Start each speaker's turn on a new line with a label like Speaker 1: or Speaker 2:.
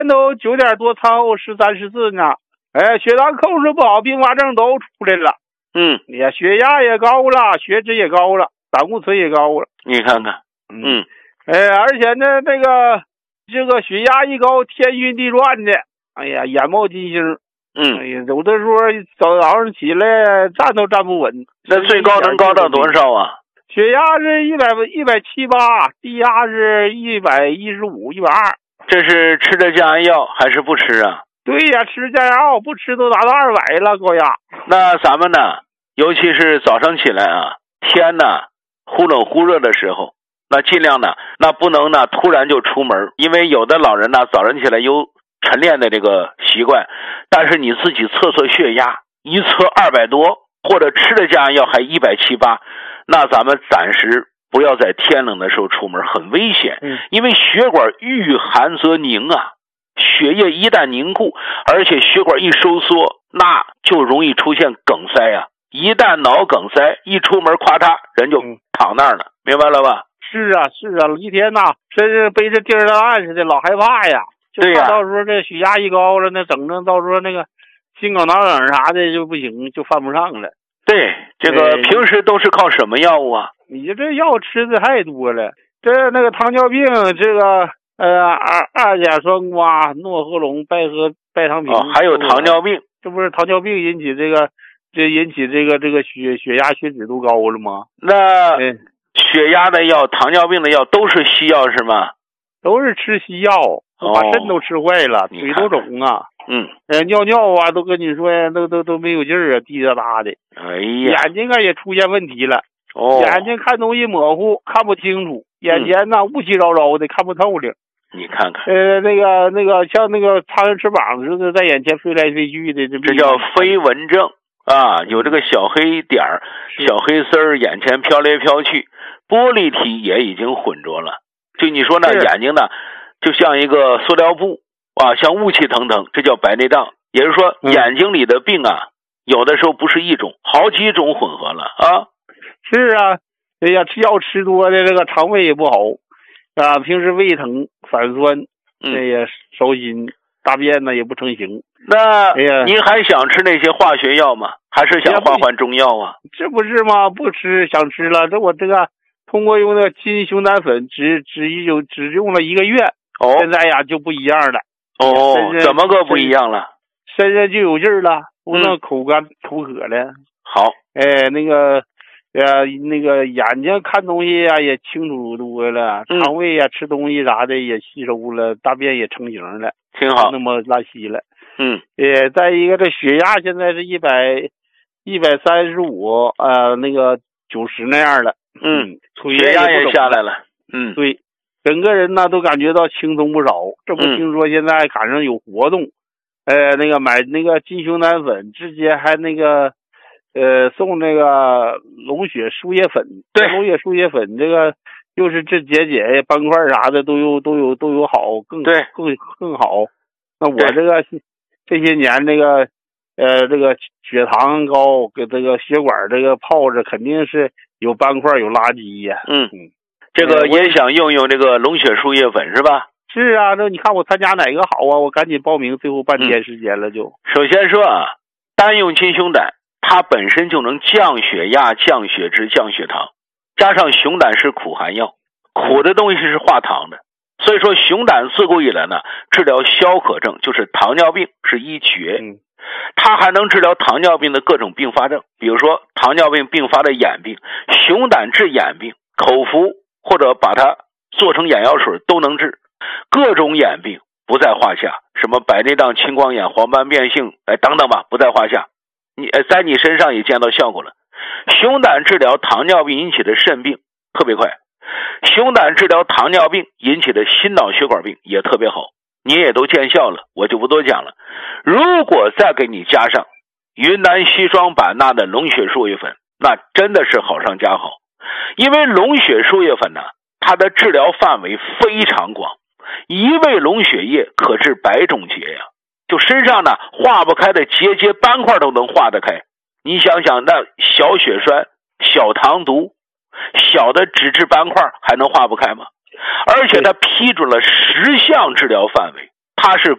Speaker 1: 都9点多，餐后13、14呢。哎，血糖控制不好，并发症都出来了。也血压也高了，血脂也高了，胆固醇也高了。
Speaker 2: 你看看，
Speaker 1: 而且呢，这个血压一高，天晕地转的，哎呀，眼冒金星。哎呀，有的时候早上起来站都站不稳。
Speaker 2: 那最高能高到多少啊？
Speaker 1: 血压是178，低压是115、120。
Speaker 2: 这是吃的降压药还是不吃啊？
Speaker 1: 对呀，吃降压药不吃都达到200了，高压。
Speaker 2: 那咱们呢，尤其是早上起来啊，天呢忽冷忽热的时候，那尽量呢，那不能呢突然就出门，因为有的老人呢早上起来有晨练的这个习惯，但是你自己测血压，一测200多，或者吃的降压药还178，那咱们暂时不要在天冷的时候出门，很危险。因为血管遇寒则凝啊，血液一旦凝固，而且血管一收缩，那就容易出现梗塞啊。一旦脑梗塞，一出门咵嚓人就躺那儿了，明白了吧？
Speaker 1: 是啊，一天呐，真是背着钉儿的案似的，老害怕呀。就怕到时候这血压一高了，那整到时候那个心梗、脑梗啥的就不行，就犯不上了。
Speaker 2: 对，这个平时都是靠什么药物啊？
Speaker 1: 你这药吃的太多了，那个糖尿病，这个二甲双胍、诺和龙、拜糖平。
Speaker 2: 还有糖尿病，
Speaker 1: 这不是糖尿病引起这个血压血脂都高了吗？
Speaker 2: 那血压的药、糖尿病的药都是西药是吗？
Speaker 1: 都是吃西药，把肾都吃坏了，腿都肿啊。尿啊，都跟你说呀，都没有劲儿啊，滴答答的。
Speaker 2: 哎呀，
Speaker 1: 眼睛啊也出现问题了。眼睛看东西模糊，看不清楚，眼前呢雾气昭昭的，看不透了。
Speaker 2: 你看看，
Speaker 1: 那个像那个苍蝇翅膀似的，在眼前飞来飞去的，
Speaker 2: 这叫飞蚊症啊，有这个小黑点儿、小黑丝儿，眼前飘来飘去，玻璃体也已经混浊了。就你说呢，眼睛呢，就像一个塑料布啊，像雾气腾腾，这叫白内障。也就是说，眼睛里的病啊，有的时候不是一种，好几种混合了啊。
Speaker 1: 是啊，哎呀，吃药吃多的这个肠胃也不好啊，平时胃疼、反酸，哎呀，烧心，大便呢也不成形。
Speaker 2: 那您还想吃那些化学药吗？还是想换中药啊？
Speaker 1: 这不是吗？不吃，想吃了。我这个通过用那个金熊胆粉，只用了1个月，现在呀就不一样了。
Speaker 2: 怎么个不一样了？
Speaker 1: 身上就有劲儿了，不能口干口渴了。
Speaker 2: 好，
Speaker 1: 那个眼睛看东西呀也清楚多了，肠胃呀吃东西啥的也吸收了，大便也成型了，
Speaker 2: 挺好，
Speaker 1: 那么拉稀了。再一个这血压现在是135，那个90那样了。
Speaker 2: 血压也下来了。
Speaker 1: 对，整个人呢都感觉到轻松不少。这不听说现在赶上有活动，那个买那个金熊胆粉，直接还那个送那个龙血输液粉。
Speaker 2: 对，
Speaker 1: 龙血输液粉这个又是治结节、斑块啥的都有好，更好。那我这些年这个血糖高，给这个血管这个泡着，肯定是有斑块有垃圾呀。
Speaker 2: 这个也想用这个龙血输液粉是吧？
Speaker 1: 是啊，这你看我参加哪个好啊？我赶紧报名，最后半天时间了就。
Speaker 2: 首先说啊，单用金熊胆，它本身就能降血压、降血脂、降血糖，加上熊胆是苦寒药，苦的东西是化糖的，所以说熊胆自古以来呢，治疗消渴症，就是糖尿病是一绝。它还能治疗糖尿病的各种并发症，比如说糖尿病并发的眼病，熊胆治眼病，口服或者把它做成眼药水都能治，各种眼病不在话下，什么白内障、青光眼、黄斑变性，等等吧，不在话下。在你身上也见到效果了。熊胆治疗糖尿病引起的肾病特别快，熊胆治疗糖尿病引起的心脑血管病也特别好，你也都见效了，我就不多讲了。如果再给你加上云南硒霜版纳的龙血输液粉，那真的是好上加好。因为龙血输液粉呢，它的治疗范围非常广，一味龙血液可治100种结呀，就身上呢化不开的结节斑块都能化得开。你想想，那小血栓、小糖毒、小的脂质斑块还能化不开吗？而且它批准了10项治疗范围，它是